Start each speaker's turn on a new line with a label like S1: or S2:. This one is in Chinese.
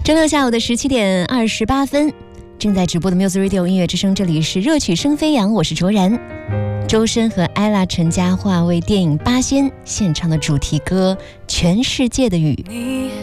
S1: 周六下午的17:28，正在直播的 Music Radio 音乐之声，这里是热曲声飞扬，我是卓然。周深和艾拉陈嘉桦为电影《八仙》献唱的主题歌《全世界的雨》。
S2: 你